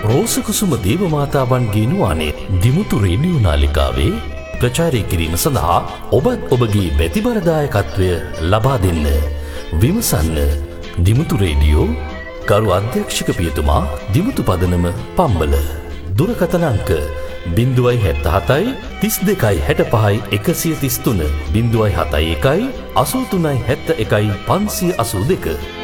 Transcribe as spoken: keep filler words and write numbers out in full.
රෝසකුසුම දේවමාතාවන්ගේ නුවානේ Dimuthu radio නාලිකාවේ ප්‍රචාරය කිරීම සඳහා ඔබත් ඔබගේ බැතිබරදායකත්වය ලබා දෙන්න. විමසන්න දිමුතු රේඩියෝ කරු අධ්‍යක්ෂක පියතුමා දිමුතු පදනම පම්බල. දුරකථන අංක බිංදුවයි හැත්ත හතයි තිස් දෙකයි හැට පහයි එකසිය තිස් තුන බිංදුවයි හතයි එකයි අසූ තුනයි හැත්ත එකයි පන්සිය අසූ දෙක.